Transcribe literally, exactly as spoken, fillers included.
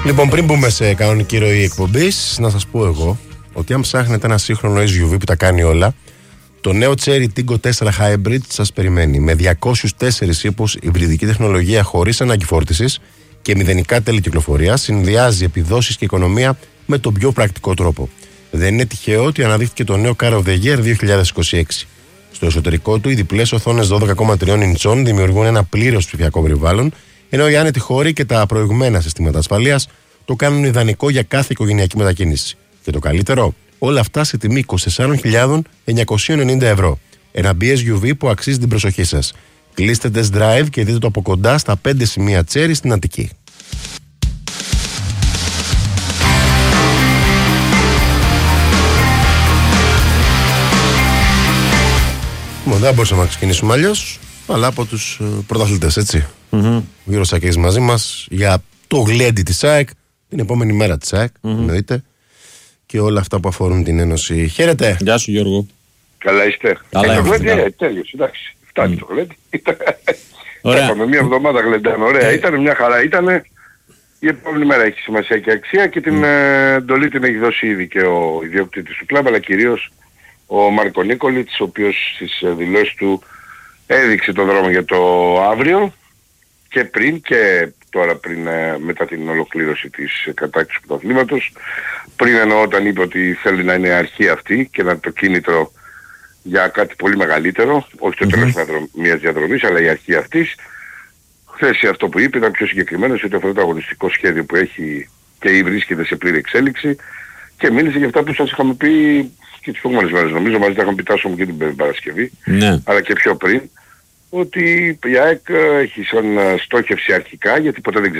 Λοιπόν, πριν μπούμε σε κανονική ροή εκπομπής, να σας πω εγώ ότι αν ψάχνετε ένα σύγχρονο ες γιου βι που τα κάνει όλα, το νέο Chery Tiggo τέσσερα Hybrid σας περιμένει. Με διακόσιους τέσσερις ύπους, υβριδική τεχνολογία χωρίς ανάγκη φόρτισης και μηδενικά τέλη κυκλοφορίας, συνδυάζει επιδόσεις και οικονομία με τον πιο πρακτικό τρόπο. Δεν είναι τυχαίο ότι αναδείχθηκε το νέο Car of the Year δύο χιλιάδες είκοσι έξι. Στο εσωτερικό του, οι διπλές οθόνες δώδεκα κόμμα τρία ιντσών δημιουργούν ένα πλήρως ψηφιακό περιβάλλον, ενώ οι άνετοι χώροι και τα προηγμένα συστήματα ασφαλείας το κάνουν ιδανικό για κάθε οικογενειακή μετακίνηση. Και το καλύτερο, όλα αυτά σε τιμή είκοσι τέσσερις χιλιάδες εννιακόσια ενενήντα ευρώ. Ένα μπι ες γιου βι που αξίζει την προσοχή σας. Κλείστε test drive και δείτε το από κοντά στα πέντε σημεία Chery στην Αττική. Μόνο δεν μπορούσαμε να ξεκινήσουμε αλλιώς, αλλά από τους uh, πρωταθλητές, έτσι. Mm-hmm. Ο Γιώργος Σακής μαζί μας για το γλέντι της ΑΕΚ, την επόμενη μέρα της ΑΕΚ, mm-hmm. εννοείται, και όλα αυτά που αφορούν την Ένωση. Χαίρετε. Γεια σου, Γιώργο. Καλά είστε. Καλά ε, είμαστε. Γλέντι, ε, τέλειος, εντάξει. Φτάνει mm. το γλέντι. Ωραία. Είχαμε μια εβδομάδα γλεντάμε. Ωραία, ήταν μια χαρά. Ήτανε... Η επόμενη μέρα έχει σημασία και αξία και την mm. ε, εντολή την έχει δώσει ήδη και ο ιδιοκτήτης του κλαμπ, αλλά κυρίως ο Μάρκο Νίκολιτς, ο οποίος στις δηλώσεις του έδειξε τον δρόμο για το αύριο και πριν και τώρα πριν, μετά την ολοκλήρωση της κατάκτησης του πρωταθλήματος, πριν εννοώ όταν είπε ότι θέλει να είναι αρχή αυτή και να το κίνητρο για κάτι πολύ μεγαλύτερο, όχι το τέλος mm-hmm. μιας διαδρομής, αλλά η αρχή αυτής. Χθες αυτό που είπε ήταν πιο συγκεκριμένος ότι αυτό το αγωνιστικό σχέδιο που έχει και βρίσκεται σε πλήρη εξέλιξη και μίλησε για αυτά που σας είχαμε πει και τις προηγούμενες μέρες, νομίζω μαζί τα είχαμε πει Τάσο μου και την Παρασκευή, ναι. αλλά και πιο πριν, ότι η ΑΕΚ έχει σαν στόχευση αρχικά, γιατί ποτέ δεν